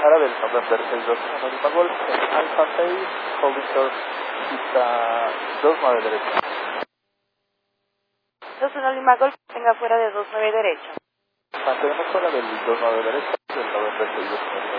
Ahora del November 62 en Lima Golf, en Alpha 6, holding short, pista 29 derecha. 21 Lima Golf, tenga fuera de 29 derecha. Mantenemos fuera del 29 derecha, del November 62 en Lima